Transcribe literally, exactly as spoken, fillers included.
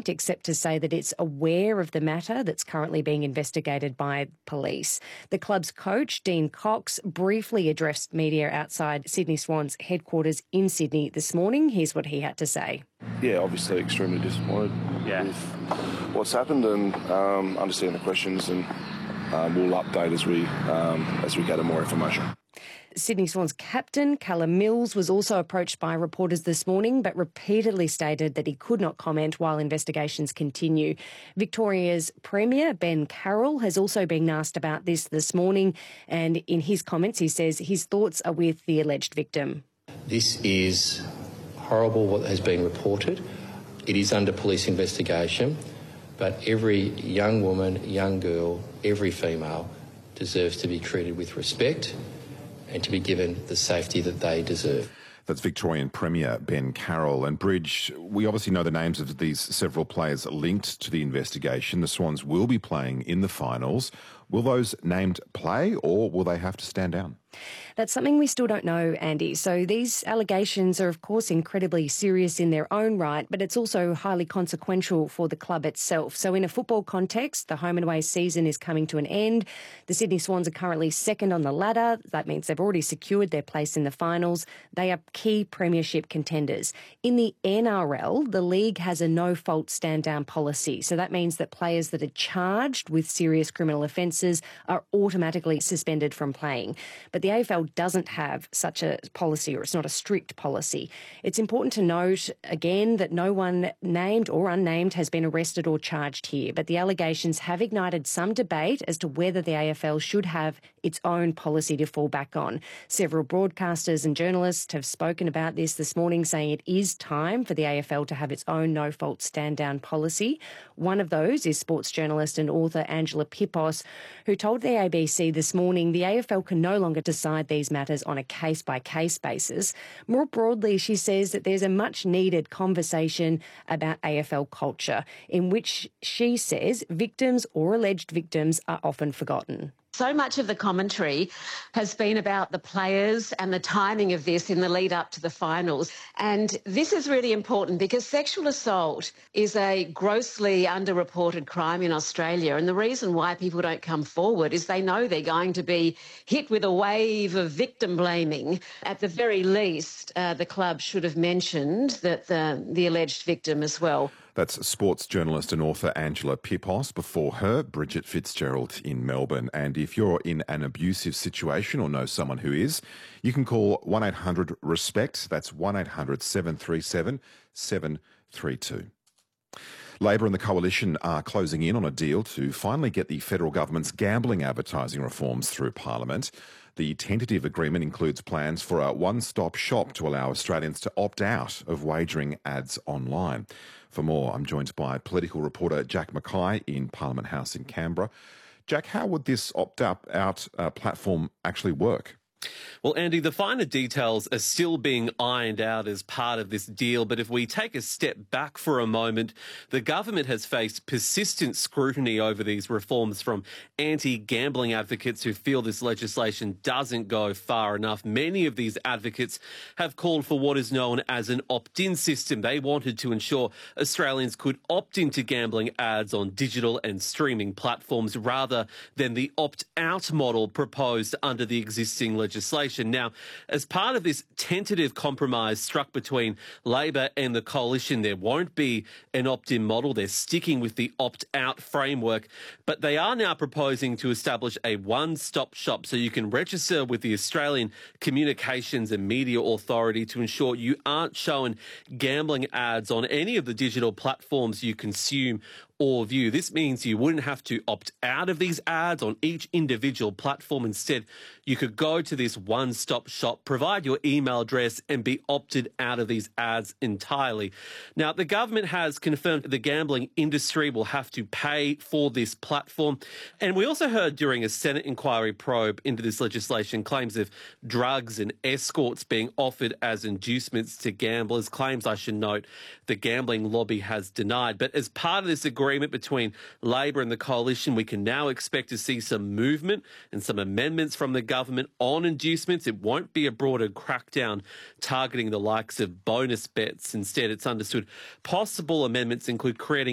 comment except to say that it's aware of the matter that's currently being investigated by police. The club's coach, Dean Cox, briefly addressed media outside Sydney Swans headquarters in Sydney this morning. Here's what he had to say. Yeah, obviously extremely disappointed yeah. with what's happened, and um, understand the questions, and um, we'll update as we um, as we gather more information. Sydney Swans captain Callum Mills was also approached by reporters this morning, but repeatedly stated that he could not comment while investigations continue. Victoria's Premier Ben Carroll has also been asked about this this morning, and in his comments he says his thoughts are with the alleged victim. This is horrible what has been reported. It is under police investigation, but every young woman, young girl, every female deserves to be treated with respect and to be given the safety that they deserve. That's Victorian Premier Ben Carroll. And Bridge, we obviously know the names of these several players linked to the investigation. The Swans will be playing in the finals. Will those named play, or will they have to stand down? That's something we still don't know, Andy. So these allegations are, of course, incredibly serious in their own right, but it's also highly consequential for the club itself. So in a football context, the home and away season is coming to an end. The Sydney Swans are currently second on the ladder. That means they've already secured their place in the finals. They are key premiership contenders. In the N R L, the league has a no-fault stand-down policy. So that means that players that are charged with serious criminal offences are automatically suspended from playing. But the A F L doesn't have such a policy, or it's not a strict policy. It's important to note, again, that no one named or unnamed has been arrested or charged here, but the allegations have ignited some debate as to whether the A F L should have its own policy to fall back on. Several broadcasters and journalists have spoken about this this morning, saying it is time for the A F L to have its own no-fault stand-down policy. One of those is sports journalist and author Angela Pippos, who told the A B C this morning the A F L can no longer decide these matters on a case-by-case basis. More broadly, she says that there's a much-needed conversation about A F L culture, in which she says victims or alleged victims are often forgotten. So much of the commentary has been about the players and the timing of this in the lead up to the finals. And this is really important because sexual assault is a grossly underreported crime in Australia. And the reason why people don't come forward is they know they're going to be hit with a wave of victim blaming. At the very least, uh, the club should have mentioned that the, the alleged victim as well. That's sports journalist and author Angela Pippos. Before her, Bridget Fitzgerald in Melbourne. And if you're in an abusive situation or know someone who is, you can call one eight hundred RESPECT. That's one eight hundred seven three seven seven three two. Labor and the Coalition are closing in on a deal to finally get the federal government's gambling advertising reforms through Parliament. The tentative agreement includes plans for a one-stop shop to allow Australians to opt out of wagering ads online. For more, I'm joined by political reporter Jack Mackay in Parliament House in Canberra. Jack, how would this opt-out uh, platform actually work? Well, Andy, the finer details are still being ironed out as part of this deal. But if we take a step back for a moment, the government has faced persistent scrutiny over these reforms from anti-gambling advocates who feel this legislation doesn't go far enough. Many of these advocates have called for what is known as an opt-in system. They wanted to ensure Australians could opt into gambling ads on digital and streaming platforms rather than the opt-out model proposed under the existing legislation. Legislation. Now, as part of this tentative compromise struck between Labor and the Coalition, there won't be an opt-in model. They're sticking with the opt-out framework, but they are now proposing to establish a one-stop shop so you can register with the Australian Communications and Media Authority to ensure you aren't shown gambling ads on any of the digital platforms you consume or view. This means you wouldn't have to opt out of these ads on each individual platform. Instead, you could go to this one-stop shop, provide your email address and be opted out of these ads entirely. Now, the government has confirmed the gambling industry will have to pay for this platform. And we also heard during a Senate inquiry probe into this legislation claims of drugs and escorts being offered as inducements to gamblers, claims, I should note, the gambling lobby has denied. But as part of this agreement between Labor and the Coalition, we can now expect to see some movement and some amendments from the government on inducements. It won't be a broader crackdown targeting the likes of bonus bets. Instead, it's understood possible amendments include creating